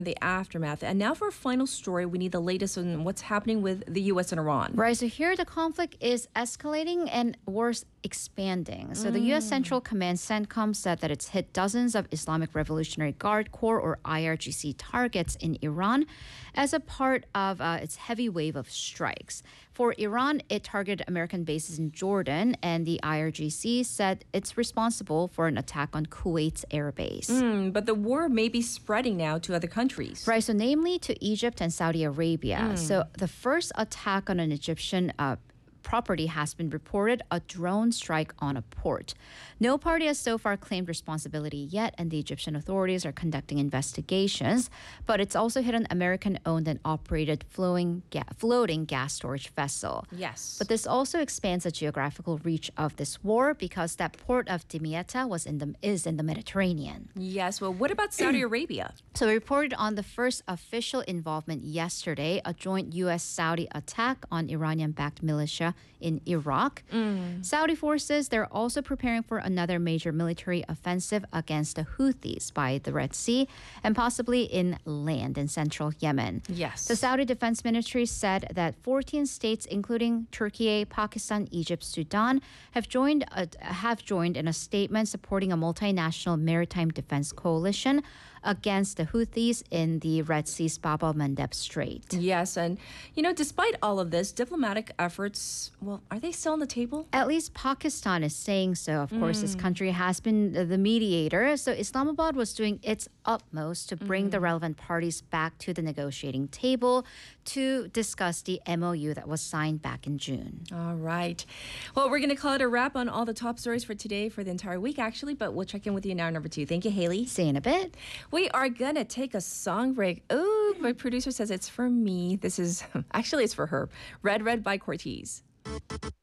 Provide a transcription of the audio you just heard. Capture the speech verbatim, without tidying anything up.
the aftermath. And now for a final story, we need the latest on what's happening with the U S and Iran. Right, so here the conflict is escalating and worse, expanding. So the U S Central Command CENTCOM said that it's hit dozens of Islamic Revolutionary Guard Corps or I R G C targets in Iran as a part of uh, its heavy wave of strikes. For Iran, it targeted American bases in Jordan, and the I R G C said it's responsible for an attack on Kuwait's airbase. Mm, but the war may be spreading now to other countries. Right, so namely to Egypt and Saudi Arabia. Mm. So the first attack on an Egyptian uh, property has been reported, a drone strike on a port. No party has so far claimed responsibility yet, and the Egyptian authorities are conducting investigations. But it's also hit an American-owned and operated flowing ga- floating gas storage vessel. Yes. But this also expands the geographical reach of this war because that port of Damietta was in the is in the Mediterranean. Yes. Well, what about Saudi Arabia? So we reported on the first official involvement yesterday, a joint U S-Saudi attack on Iranian-backed militia in Iraq. Mm. Saudi forces, they're also preparing for another major military offensive against the Houthis by the Red Sea and possibly in land in central Yemen. Yes. The Saudi Defense Ministry said that fourteen states, including Turkey, Pakistan, Egypt, Sudan, have joined a, have joined in a statement supporting a multinational maritime defense coalition against the Houthis in the Red Sea's Bab el-Mandeb Strait. Yes, and you know, despite all of this, diplomatic efforts, well, are they still on the table? At least Pakistan is saying so. Of course, mm. this country has been the mediator. So Islamabad was doing its utmost to bring mm. the relevant parties back to the negotiating table to discuss the M O U that was signed back in June. All right. Well, we're going to call it a wrap on all the top stories for today, for the entire week, actually, but we'll check in with you in hour number two. Thank you, Haley. See you in a bit. We are going to take a song break. Oh, my producer says it's for me. This is, actually, it's for her. Red Red by Cortez.